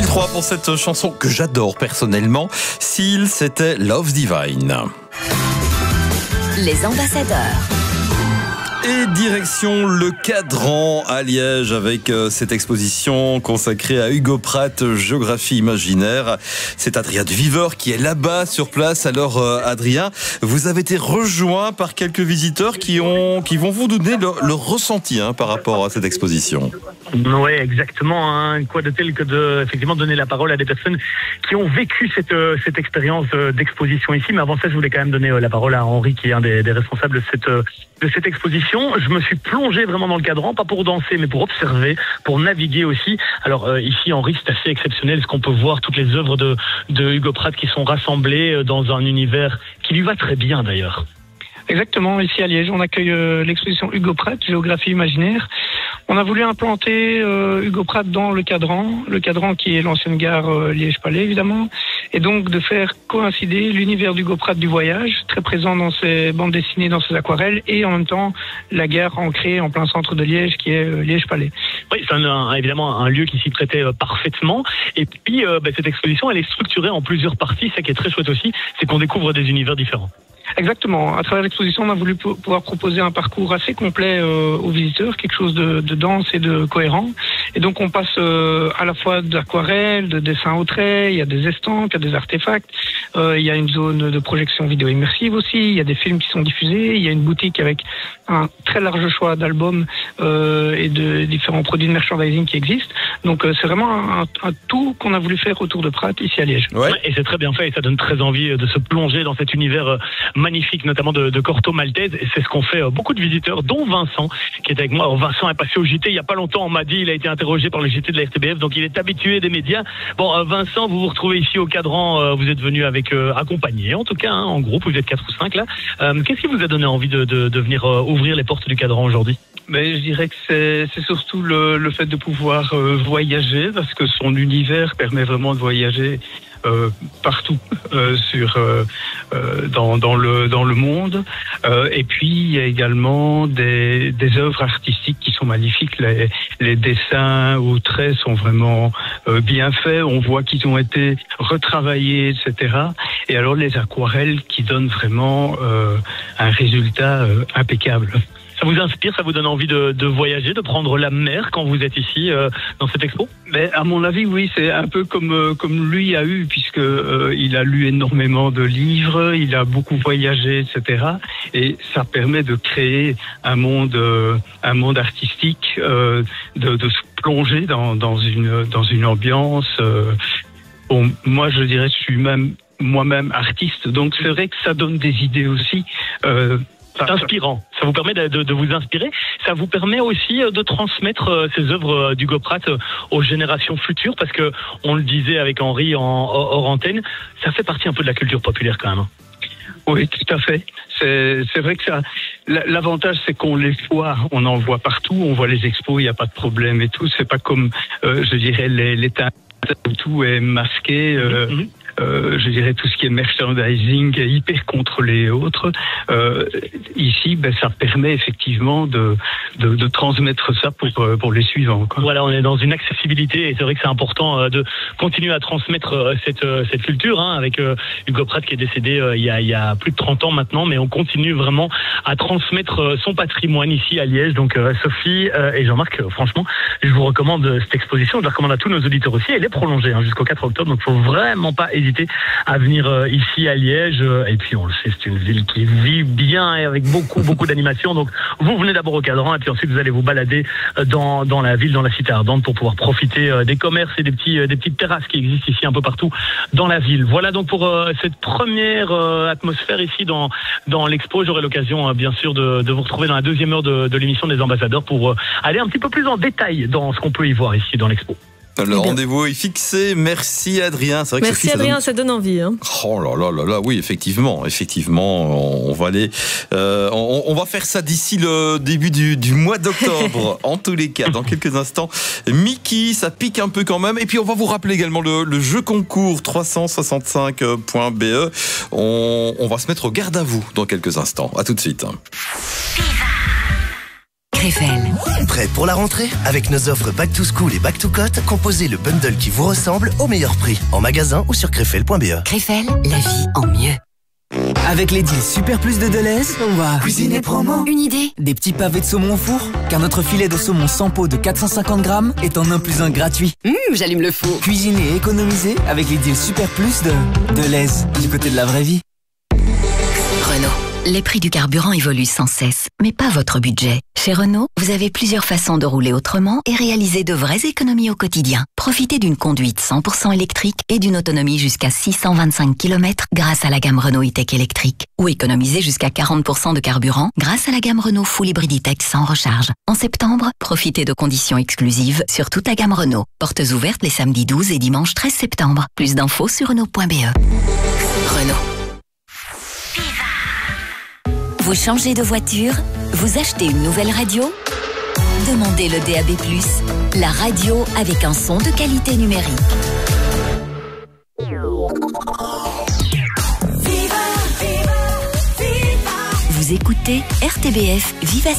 3 pour cette chanson que j'adore personnellement. Seal, c'était Love Divine. Les ambassadeurs. Et direction le Cadran à Liège avec cette exposition consacrée à Hugo Pratt, géographie imaginaire. C'est Adrien Duviveur qui est là-bas sur place. Alors Adrien, vous avez été rejoint par quelques visiteurs qui vont vous donner leur ressenti par rapport à cette exposition. Oui, exactement. Quoi de tel que de effectivement donner la parole à des personnes qui ont vécu cette expérience d'exposition ici. Mais avant ça, je voulais quand même donner la parole à Henri, qui est un des responsables de cette exposition. Je me suis plongé vraiment dans le cadran, pas pour danser, mais pour observer, pour naviguer aussi. Alors ici, Henri, c'est assez exceptionnel, ce qu'on peut voir, toutes les œuvres de Hugo Pratt qui sont rassemblées dans un univers qui lui va très bien d'ailleurs. Exactement, ici à Liège, on accueille l'exposition Hugo Pratt, géographie imaginaire. On a voulu implanter Hugo Pratt dans le cadran qui est l'ancienne gare Liège-Palais évidemment, et donc de faire coïncider l'univers d'Hugo Pratt du voyage, très présent dans ses bandes dessinées, dans ses aquarelles, et en même temps la gare ancrée en plein centre de Liège qui est Liège-Palais. Oui, c'est évidemment un lieu qui s'y prêtait parfaitement, et puis cette exposition elle est structurée en plusieurs parties. Ça qui est très chouette aussi, c'est qu'on découvre des univers différents. Exactement. À travers l'exposition, on a voulu pouvoir proposer un parcours assez complet aux visiteurs, quelque chose de dense et de cohérent. Et donc, on passe à la fois d'aquarelles, de dessins au trait, il y a des estampes, il y a des artefacts, il y a une zone de projection vidéo immersive aussi, il y a des films qui sont diffusés, il y a une boutique avec un très large choix d'albums et de différents produits de merchandising qui existent. Donc, c'est vraiment un tout qu'on a voulu faire autour de Pratt, ici à Liège. Ouais, et c'est très bien fait et ça donne très envie de se plonger dans cet univers magnifique, notamment de Corto Maltese, et c'est ce qu'ont fait beaucoup de visiteurs, dont Vincent, qui est avec moi. Alors, Vincent est passé au JT il y a pas longtemps, on m'a dit, il a été interrogé par le JT de la RTBF, donc il est habitué des médias. Bon, Vincent, vous vous retrouvez ici au Cadran, vous êtes venu avec accompagné, en tout cas, en groupe, vous êtes 4 ou 5 là. Qu'est-ce qui vous a donné envie de venir ouvrir les portes du Cadran aujourd'hui? Mais je dirais que c'est surtout le fait de pouvoir voyager, parce que son univers permet vraiment de voyager partout dans le monde, et puis il y a également des œuvres artistiques qui sont magnifiques. Les dessins au trait sont vraiment bien faits, on voit qu'ils ont été retravaillés, etc. Et alors les aquarelles qui donnent vraiment un résultat impeccable. Ça vous inspire, ça vous donne envie de voyager, de prendre la mer quand vous êtes ici dans cette expo? Mais à mon avis, oui, c'est un peu comme lui a eu, puisque il a lu énormément de livres, il a beaucoup voyagé, etc. Et ça permet de créer un monde artistique, de se plonger dans une ambiance. Bon, moi, je dirais, je suis moi-même artiste, donc c'est vrai que ça donne des idées aussi. C'est inspirant. Ça vous permet de vous inspirer. Ça vous permet aussi de transmettre ces œuvres d'Hugo Pratt aux générations futures, parce que on le disait avec Henri hors antenne, ça fait partie un peu de la culture populaire quand même. Oui, tout à fait. C'est vrai que ça. L'avantage, c'est qu'on les voit, on en voit partout, on voit les expos, il n'y a pas de problème et tout. C'est pas comme, je dirais, les teintes où tout est masqué. Je dirais tout ce qui est merchandising hyper contrôlé et autres. Ici, ça permet effectivement de transmettre ça pour les suivants, quoi. Voilà, on est dans une accessibilité et c'est vrai que c'est important de continuer à transmettre cette culture avec Hugo Pratt qui est décédé il y a plus de 30 ans maintenant, mais on continue vraiment à transmettre son patrimoine ici à Liège. Donc Sophie et Jean-Marc, franchement, je vous recommande cette exposition, je la recommande à tous nos auditeurs aussi. Elle est prolongée jusqu'au 4 octobre, donc faut vraiment pas hésiter à venir ici à Liège. Et puis on le sait, c'est une ville qui vit bien et avec beaucoup d'animation. Donc vous venez d'abord au Cadran et puis ensuite vous allez vous balader dans la ville, dans la cité ardente, pour pouvoir profiter des commerces et des petites terrasses qui existent ici un peu partout dans la ville. Voilà donc pour cette première atmosphère ici dans l'expo. J'aurai l'occasion bien sûr de vous retrouver dans la deuxième heure de l'émission des ambassadeurs pour aller un petit peu plus en détail dans ce qu'on peut y voir ici dans l'expo. Le rendez-vous est fixé. Merci Adrien. C'est vrai que merci Sophie, Adrien, ça donne envie. Oh là, oui, effectivement, on va aller, on va faire ça d'ici le début du mois d'octobre. En tous les cas, dans quelques instants, Mickey, ça pique un peu quand même. Et puis on va vous rappeler également le jeu concours 365.be. On va se mettre au garde à vous dans quelques instants. À tout de suite. Krefel. Prêt pour la rentrée? Avec nos offres Back to School et Back to Cote, composez le bundle qui vous ressemble au meilleur prix. En magasin ou sur krefel.be. Krefel, la vie en mieux. Avec les deals Super Plus de Deleuze, on va cuisiner promo. Une idée? Des petits pavés de saumon au four, car notre filet de saumon sans peau de 450 grammes est en 1 + 1 gratuit. J'allume le four. Cuisiner et économiser avec les deals Super Plus de Deleuze, du côté de la vraie vie. Renault. Les prix du carburant évoluent sans cesse, mais pas votre budget. Chez Renault, vous avez plusieurs façons de rouler autrement et réaliser de vraies économies au quotidien. Profitez d'une conduite 100% électrique et d'une autonomie jusqu'à 625 km grâce à la gamme Renault E-Tech électrique. Ou économisez jusqu'à 40% de carburant grâce à la gamme Renault Full Hybrid E-Tech sans recharge. En septembre, profitez de conditions exclusives sur toute la gamme Renault. Portes ouvertes les samedis 12 et dimanche 13 septembre. Plus d'infos sur Renault.be. Renault. Vous changez de voiture? Vous achetez une nouvelle radio? Demandez le DAB+, la radio avec un son de qualité numérique. Vous écoutez RTBF Vivacité.